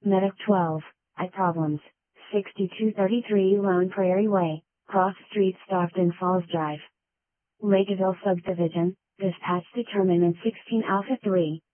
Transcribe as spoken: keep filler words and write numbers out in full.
Medic twelve, I Problems, sixty-two thirty-three Lone Prairie Way, Cross Street, Stockton Falls Drive. Lakeville Subdivision, Dispatch Determinant sixteen Alpha three,